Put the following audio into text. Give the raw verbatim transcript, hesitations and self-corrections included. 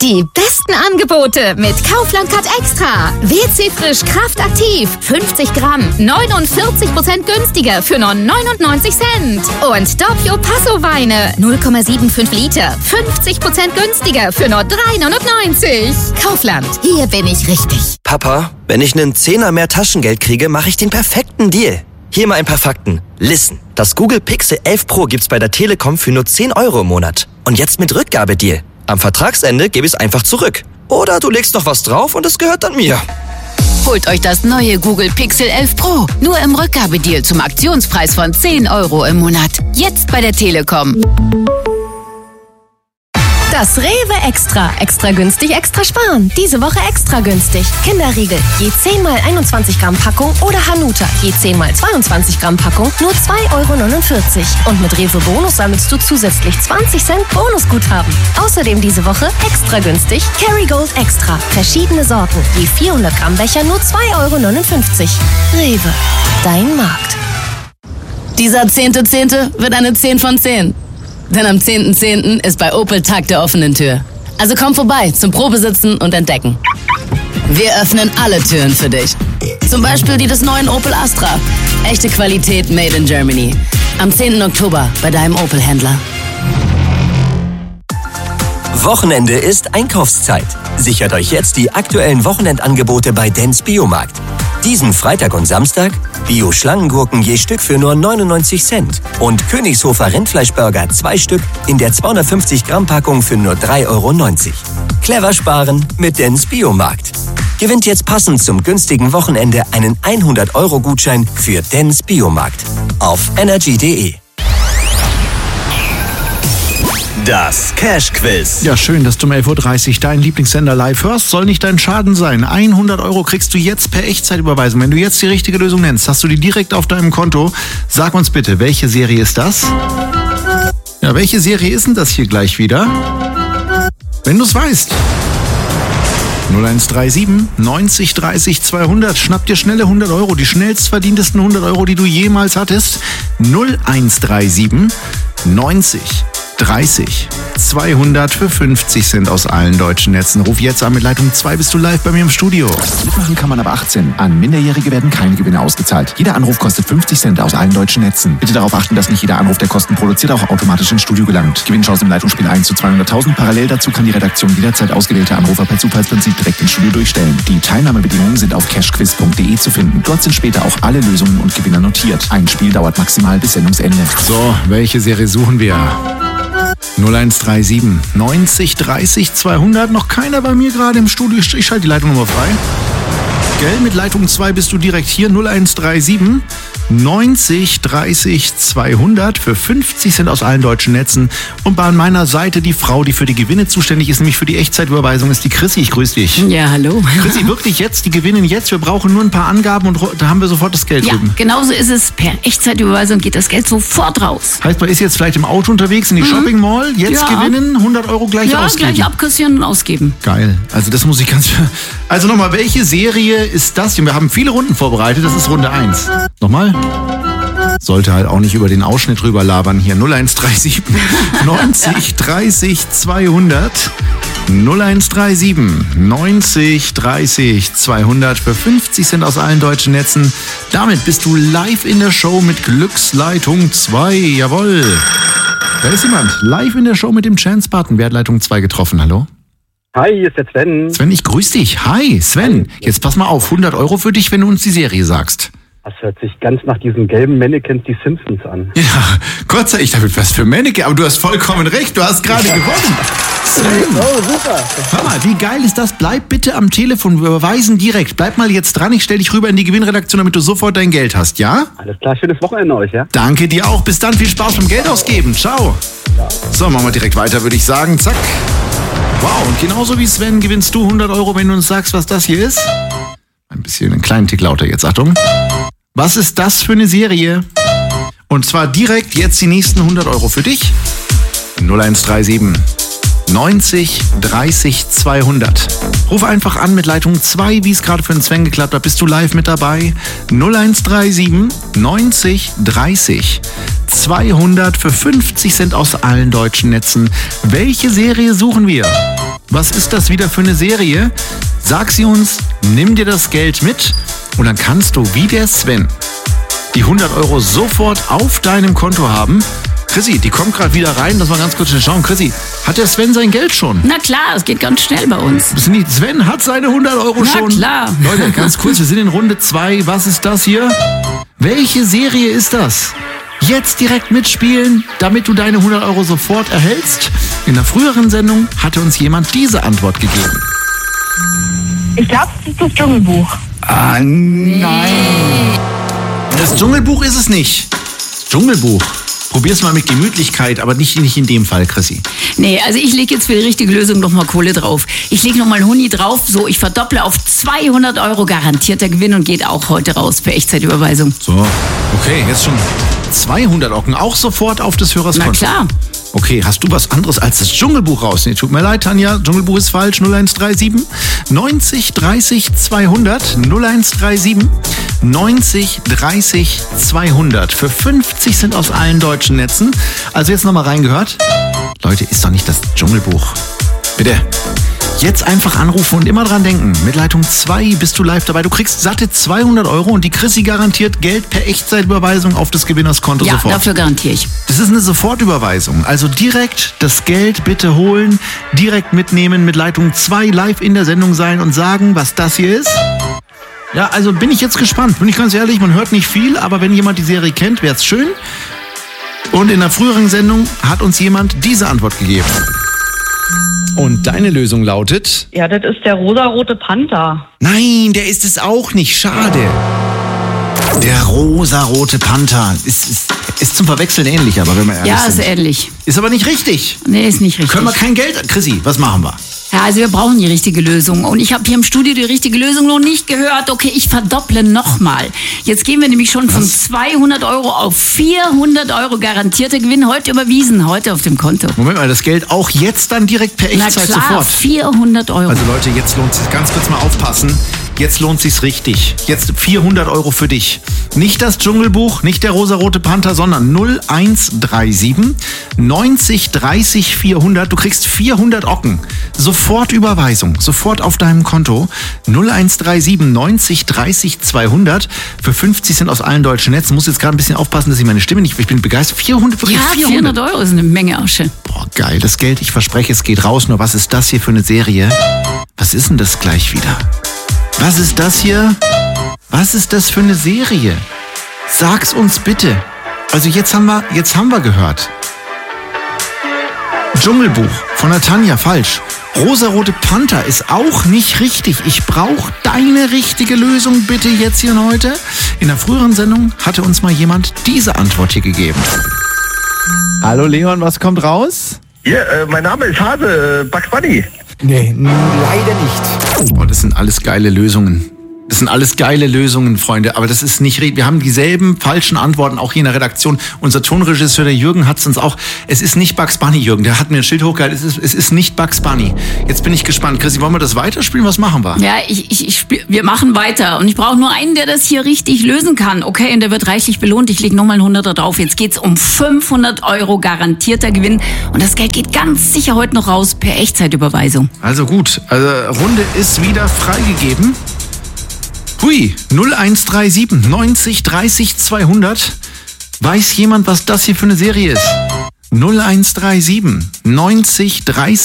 Die besten Angebote mit Kaufland Cut Extra. W C Frisch Kraftaktiv. fünfzig Gramm. neunundvierzig Prozent günstiger für nur neunundneunzig Cent. Und Doppio Passo Weine. null Komma fünfundsiebzig Liter. fünfzig Prozent günstiger für nur drei neunundneunzig. Kaufland. Hier bin ich richtig. Papa, wenn ich einen Zehner mehr Taschengeld kriege, mache ich den perfekten Deal. Hier mal ein paar Fakten. Listen. Das Google Pixel elf Pro gibt's bei der Telekom für nur zehn Euro im Monat. Und jetzt mit Rückgabedeal. Am Vertragsende gebe ich es einfach zurück. Oder du legst noch was drauf und es gehört dann mir. Holt euch das neue Google Pixel elf Pro. Nur im Rückgabedeal zum Aktionspreis von zehn Euro im Monat. Jetzt bei der Telekom. Das Rewe Extra. Extra günstig, extra sparen. Diese Woche extra günstig. Kinderriegel. Je zehn mal einundzwanzig Gramm Packung oder Hanuta. Je zehn mal zweiundzwanzig Gramm Packung. Nur zwei Euro neunundvierzig. Und mit Rewe Bonus sammelst du zusätzlich zwanzig Cent Bonusguthaben. Außerdem diese Woche extra günstig. Kerrygold Extra. Verschiedene Sorten. Je vierhundert Gramm Becher nur zwei Euro neunundfünfzig. Rewe. Dein Markt. Dieser zehnte Zehnte wird eine zehn von zehn. Denn am zehnten Zehnten ist bei Opel Tag der offenen Tür. Also komm vorbei zum Probesitzen und Entdecken. Wir öffnen alle Türen für dich. Zum Beispiel die des neuen Opel Astra. Echte Qualität made in Germany. Am zehnten Oktober bei deinem Opel-Händler. Wochenende ist Einkaufszeit. Sichert euch jetzt die aktuellen Wochenendangebote bei Dens Biomarkt. Diesen Freitag und Samstag Bio-Schlangengurken je Stück für nur neunundneunzig Cent und Königshofer Rindfleischburger zwei Stück in der zweihundertfünfzig Gramm Packung für nur drei Euro neunzig. Clever sparen mit Dens Biomarkt. Gewinnt jetzt passend zum günstigen Wochenende einen hundert Euro Gutschein für Dens Biomarkt auf energy punkt de. Das Cash-Quiz. Ja, schön, dass du um elf Uhr dreißig deinen Lieblingssender live hörst. Soll nicht dein Schaden sein. hundert Euro kriegst du jetzt per Echtzeitüberweisung. Wenn du jetzt die richtige Lösung nennst, hast du die direkt auf deinem Konto. Sag uns bitte, welche Serie ist das? Ja, welche Serie ist denn das hier gleich wieder? Wenn du es weißt. null eins drei sieben neunzig dreißig zweihundert. Schnapp dir schnelle hundert Euro, die schnellst verdientesten hundert Euro, die du jemals hattest. null eins drei sieben neunzig dreißig zweihundert für fünfzig Cent aus allen deutschen Netzen. Ruf jetzt an mit Leitung zwei, bist du live bei mir im Studio. Mitmachen kann man ab achtzehn. An Minderjährige werden keine Gewinne ausgezahlt. Jeder Anruf kostet fünfzig Cent aus allen deutschen Netzen. Bitte darauf achten, dass nicht jeder Anruf, der Kosten produziert, auch automatisch ins Studio gelangt. Gewinnchance im Leitungsspiel eins zu zweihunderttausend. Parallel dazu kann die Redaktion jederzeit ausgewählte Anrufer per Zufallsprinzip direkt ins Studio durchstellen. Die Teilnahmebedingungen sind auf cashquiz punkt de zu finden. Dort sind später auch alle Lösungen und Gewinner notiert. Ein Spiel dauert maximal bis Sendungsende. So, welche Serie suchen wir? null eins drei sieben neunzig dreißig zweihundert. Noch keiner bei mir gerade im Studio. Ich schalte die Leitung nochmal frei. Gell, mit Leitung zwei bist du direkt hier. null eins drei sieben neunzig dreißig zweihundert für fünfzig Cent aus allen deutschen Netzen. Und bei meiner Seite die Frau, die für die Gewinne zuständig ist, nämlich für die Echtzeitüberweisung, ist die Chrissy. Ich grüße dich. Ja, hallo. Chrissy, wirklich jetzt, die gewinnen jetzt. Wir brauchen nur ein paar Angaben und da haben wir sofort das Geld Ja, drüben. genauso ist es. Per Echtzeitüberweisung geht das Geld sofort raus. Heißt, man ist jetzt vielleicht im Auto unterwegs, in die mhm. Shopping Mall, jetzt Ja. gewinnen, hundert Euro gleich Ja, ausgeben. gleich abkassieren und ausgeben. Geil. Also das muss ich ganz... Also nochmal, welche Serie ist das? Wir haben viele Runden vorbereitet. Das ist Runde eins. Nochmal? Sollte halt auch nicht über den Ausschnitt rüber labern hier. null eins drei sieben neunzig dreißig zweihundert. null eins drei sieben neunzig dreißig zweihundert für fünfzig Cent aus allen deutschen Netzen. Damit bist du live in der Show mit Glücksleitung zwei. Jawohl. Da ist jemand. Live in der Show mit dem Chance-Button. Wer hat Leitung zwei getroffen? Hallo? Hi, hier ist der Sven. Sven, ich grüße dich. Hi, Sven. Jetzt pass mal auf. hundert Euro für dich, wenn du uns die Serie sagst. Das hört sich ganz nach diesen gelben Mannequins, die Simpsons an. Ja, Gott sei Dank, ich dachte, was für Mannequin. Aber du hast vollkommen recht. Du hast gerade gewonnen. Sven. Oh, super. Hör mal, wie geil ist das? Bleib bitte am Telefon. Wir überweisen direkt. Bleib mal jetzt dran. Ich stelle dich rüber in die Gewinnredaktion, damit du sofort dein Geld hast, ja? Alles klar, schönes Wochenende euch, ja? Danke dir auch. Bis dann. Viel Spaß beim Geld ausgeben. Ciao. Ja. So, machen wir direkt weiter, würde ich sagen. Zack. Wow, und genauso wie Sven gewinnst du hundert Euro, wenn du uns sagst, was das hier ist. Ein bisschen, einen kleinen Tick lauter jetzt. Achtung. Was ist das für eine Serie? Und zwar direkt jetzt die nächsten hundert Euro für dich. null eins drei sieben neunzig dreißig zweihundert. Ruf einfach an mit Leitung zwei, wie es gerade für den Sven geklappt hat. Bist du live mit dabei? null eins drei sieben neunzig dreißig zweihundert für fünfzig Cent aus allen deutschen Netzen. Welche Serie suchen wir? Was ist das wieder für eine Serie? Sag sie uns, nimm dir das Geld mit und dann kannst du wie der Sven die hundert Euro sofort auf deinem Konto haben. Chrissy, die kommt gerade wieder rein. Lass mal ganz kurz schauen. Chrissy, hat der Sven sein Geld schon? Na klar, es geht ganz schnell bei uns. Sven hat seine hundert Euro Na schon. Na klar. Leute, ganz kurz, wir sind in Runde zwei. Was ist das hier? Welche Serie ist das? Jetzt direkt mitspielen, damit du deine hundert Euro sofort erhältst. In der früheren Sendung hatte uns jemand diese Antwort gegeben. Ich glaube, das ist das Dschungelbuch. Ah, nein. Das Dschungelbuch ist es nicht. Das Dschungelbuch. Probier's mal mit Gemütlichkeit, aber nicht, nicht in dem Fall, Chrissy. Nee, also ich lege jetzt für die richtige Lösung nochmal Kohle drauf. Ich lege nochmal Huni drauf, so ich verdopple auf zweihundert Euro garantierter Gewinn und geht auch heute raus per Echtzeitüberweisung. So, okay, jetzt schon zweihundert Ocken, auch sofort auf des Hörers Konto. Na klar. Okay, hast du was anderes als das Dschungelbuch raus? Nee, tut mir leid, Tanja, Dschungelbuch ist falsch. null eins drei sieben neunzig dreißig zweihundert null eins drei sieben neunzig dreißig zweihundert. Für fünfzig sind aus allen deutschen Netzen. Also jetzt nochmal reingehört. Leute, ist doch nicht das Dschungelbuch. Bitte. Jetzt einfach anrufen und immer dran denken. Mit Leitung zwei bist du live dabei. Du kriegst satte zweihundert Euro und die Chrissy garantiert Geld per Echtzeitüberweisung auf des Gewinnerskonto ja, sofort. Ja, dafür garantiere ich. Das ist eine Sofortüberweisung. Also direkt das Geld bitte holen, direkt mitnehmen, mit Leitung zwei live in der Sendung sein und sagen, was das hier ist. Ja, also bin ich jetzt gespannt. Bin ich ganz ehrlich, man hört nicht viel, aber wenn jemand die Serie kennt, wäre es schön. Und in der früheren Sendung hat uns jemand diese Antwort gegeben. Und deine Lösung lautet? Ja, das ist der rosarote Panther. Nein, der ist es auch nicht. Schade. Der rosarote Panther. Ist, ist, ist zum Verwechseln ähnlich, aber wenn wir ehrlich ja, sind. Ja, ist ähnlich. Ist aber nicht richtig. Nee, ist nicht richtig. Können wir kein Geld... Chrissy, was machen wir? Ja, also wir brauchen die richtige Lösung. Und ich habe hier im Studio die richtige Lösung noch nicht gehört. Okay, ich verdopple nochmal. Jetzt gehen wir nämlich schon von Was? zweihundert Euro auf vierhundert Euro garantierter Gewinn heute überwiesen, heute auf dem Konto. Moment mal, das Geld auch jetzt dann direkt per Echtzeit Na klar, sofort. vierhundert Euro. Also Leute, jetzt lohnt es sich, ganz kurz mal aufpassen. Jetzt lohnt sich's richtig. Jetzt vierhundert Euro für dich. Nicht das Dschungelbuch, nicht der rosarote Panther, sondern null eins drei sieben neunzig dreißig vierhundert. Du kriegst vierhundert Ocken. Sofort Überweisung, sofort auf deinem Konto. null eins drei sieben neunzig dreißig zweihundert. Für fünfzig sind aus allen deutschen Netzen. Muss jetzt gerade ein bisschen aufpassen, dass ich meine Stimme nicht... Ich bin begeistert. vierhundert, ja, vierhundert. vierhundert Euro ist eine Menge Asche. Boah, geil. Das Geld, ich verspreche, es geht raus. Nur was ist das hier für eine Serie? Was ist denn das gleich wieder? Was ist das hier? Was ist das für eine Serie? Sag's uns bitte. Also jetzt haben wir, jetzt haben wir gehört. Dschungelbuch von der Tanja, falsch. Rosarote Panther ist auch nicht richtig. Ich brauche deine richtige Lösung bitte jetzt hier und heute. In der früheren Sendung hatte uns mal jemand diese Antwort hier gegeben. Hallo Leon, was kommt raus? Ja, äh, mein Name ist Hase, äh, Bugs Bunny. Nee, leider nicht. Oh, das sind alles geile Lösungen. Das sind alles geile Lösungen, Freunde, aber das ist nicht richtig. Wir haben dieselben falschen Antworten, auch hier in der Redaktion. Unser Tonregisseur, der Jürgen, hat es uns auch... Es ist nicht Bugs Bunny, Jürgen. Der hat mir ein Schild hochgehalten. Es ist, es ist nicht Bugs Bunny. Jetzt bin ich gespannt. Chrissy, wollen wir das weiterspielen? Was machen wir? Ja, ich, ich, ich spiel, wir machen weiter. Und ich brauche nur einen, der das hier richtig lösen kann. Okay, und der wird reichlich belohnt. Ich lege nochmal ein Hunderter drauf. Jetzt geht's um fünfhundert Euro garantierter Gewinn. Und das Geld geht ganz sicher heute noch raus per Echtzeitüberweisung. Also gut, also Runde ist wieder freigegeben. Hui, null eins drei sieben neunzig dreißig zweihundert. Weiß jemand, was das hier für eine Serie ist? null eins drei sieben neunzig dreißig